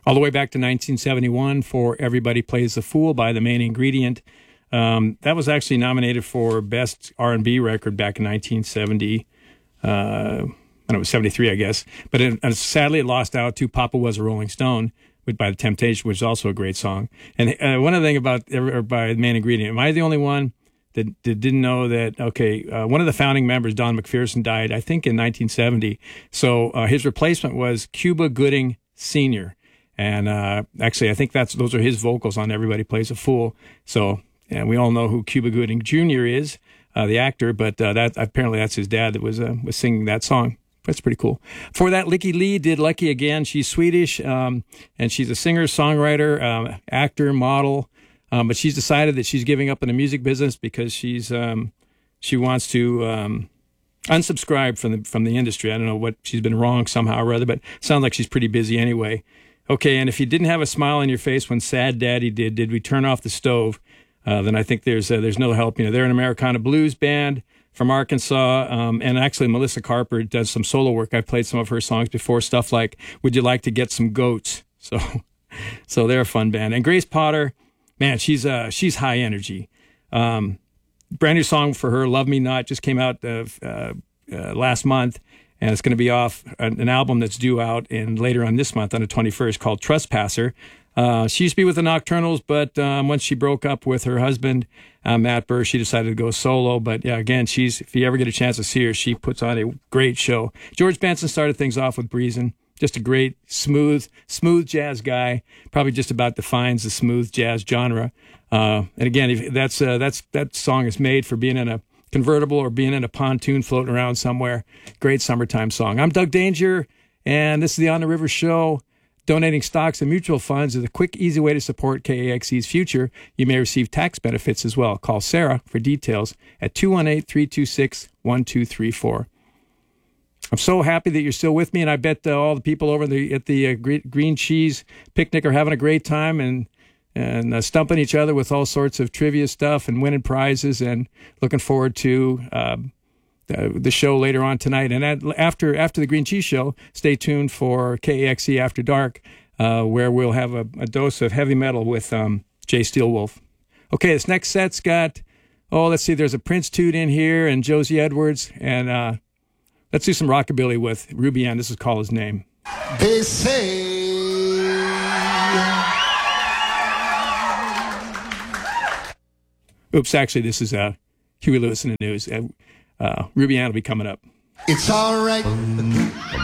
all the way back to 1971 for Everybody Plays the Fool by The Main Ingredient. That was actually nominated for Best R&B Record back in 1970. It was 73, I guess. But sadly, it lost out to Papa Was a Rolling Stone by The Temptation, which is also a great song. And one other thing about by The Main Ingredient, am I the only one that didn't know that, one of the founding members, Don McPherson, died, I think, in 1970. So his replacement was Cuba Gooding Sr., and actually, I think those are his vocals on Everybody Plays a Fool. So we all know who Cuba Gooding Jr. is, the actor, but apparently that's his dad that was singing that song. That's pretty cool. For that, Lykke Li did Lucky Again. She's Swedish, and she's a singer, songwriter, actor, model. But she's decided that she's giving up in the music business because she wants to unsubscribe from the industry. I don't know what she's been wrong somehow or other, but it sounds like she's pretty busy anyway. Okay, and if you didn't have a smile on your face when Sad Daddy did we turn off the stove? Then I think there's no help. They're an Americana blues band from Arkansas, and actually Melissa Carper does some solo work. I've played some of her songs before, stuff like "Would You Like to Get Some Goats?" So they're a fun band. And Grace Potter, man, she's high energy. Brand new song for her, "Love Me Not," just came out last month. And it's going to be off an album that's due out later on this month on the 21st called Trespasser. She used to be with the Nocturnals, but once she broke up with her husband, Matt Burr, she decided to go solo. But yeah, again, if you ever get a chance to see her, she puts on a great show. George Benson started things off with Breezin'. Just a great, smooth jazz guy. Probably just about defines the smooth jazz genre. And again, that song is made for being in a convertible or being in a pontoon floating around somewhere. Great summertime song. I'm Doug Danger, and this is the On the River Show. Donating stocks and mutual funds is a quick, easy way to support KAXE's future. You may receive tax benefits as well. Call Sarah for details at 218-326-1234. I'm so happy that you're still with me, and I bet all the people over at the Green Cheese Picnic are having a great time and stumping each other with all sorts of trivia stuff and winning prizes, and looking forward to the show later on tonight. And after the Green Cheese Show, stay tuned for KAXE After Dark, where we'll have a dose of heavy metal with Jay Steelwolf. Okay, this next set's got, let's see, there's a Prince Toot in here and Josie Edwards, and let's do some rockabilly with Ruby Ann. This is Call His Name. They say... Oops, actually, this is Huey Lewis in the News. Ruby Ann will be coming up. It's all right